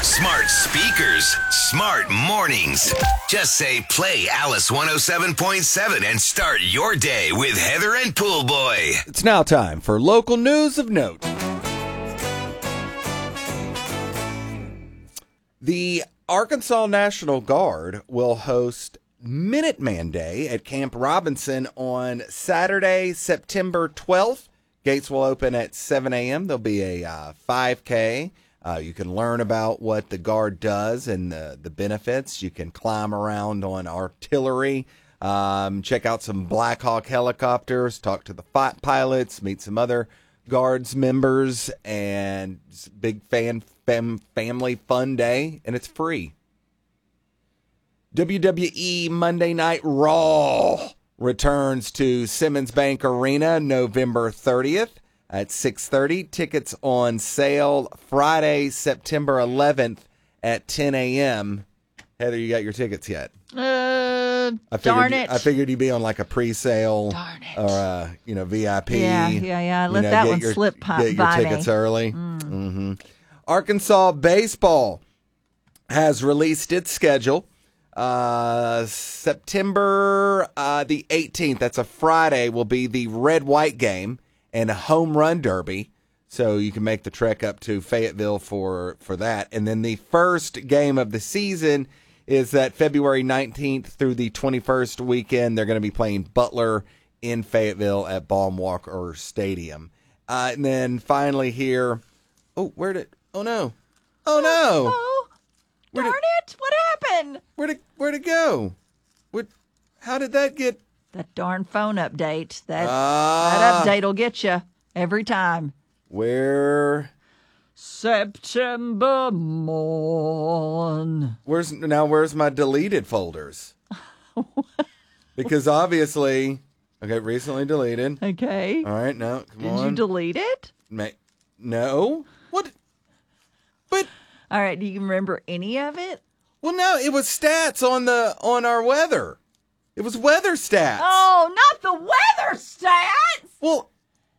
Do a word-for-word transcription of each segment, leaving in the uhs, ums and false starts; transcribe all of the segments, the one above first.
Smart speakers, smart mornings. Just say play Alice one oh seven point seven and start your day with Heather and Pool Boy. It's now time for local news of note. The Arkansas National Guard will host Minuteman Day at Camp Robinson on Saturday, September twelfth. Gates will open at seven a.m. There'll be a uh, five K. Uh, you can learn about what the Guard does and the, the benefits. You can climb around on artillery, um, check out some Black Hawk helicopters, talk to the fight pilots, meet some other Guards members, and it's a big fan fam, family fun day, and it's free. W W E Monday Night Raw returns to Simmons Bank Arena November thirtieth. At six thirty, tickets on sale Friday, September eleventh at ten a.m. Heather, you got your tickets yet? Uh, I figured darn you, it. I figured you'd be on like a pre-sale Darn it. or a, you know, V I P. Yeah, yeah, yeah. You Let know, that get one your, slip pop Get your by tickets me. early. Mm. Mm-hmm. Arkansas baseball has released its schedule. Uh, September uh, the eighteenth, that's a Friday, will be the red-white game and a home run derby. So you can make the trek up to Fayetteville for, for that. And then the first game of the season is that February nineteenth through the twenty-first weekend. They're going to be playing Butler in Fayetteville at Baum-Walker Stadium. Uh, and then finally here, oh, where did, oh no, oh no. Oh, Where'd darn it- it. What happened? Where'd it, where'd it go? What, how did that get? That darn phone update. That, Ah. that update will get you every time. Where, September morn. where's, now where's my deleted folders? Because obviously, okay, recently deleted. Okay. All right, no, come Did on. you delete it? Ma- no? What? But, All right. Do you remember any of it? well, no, it was stats on the, on our weather. It was weather stats. Oh, not the weather stats. Well,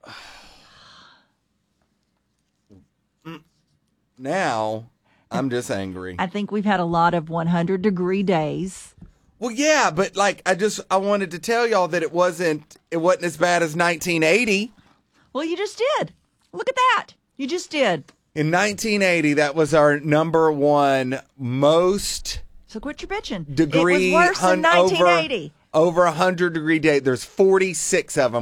now I'm just angry. I think we've had a lot of one hundred degree days. Well, yeah, but like I just I wanted to tell y'all that it wasn't it wasn't as bad as nineteen eighty. Well, you just did. Look at that. You just did. In nineteen eighty, that was our number one most So quit your bitching. degree It was worse than hun- over nineteen eighty. over one hundred degree day. There's forty-six of them.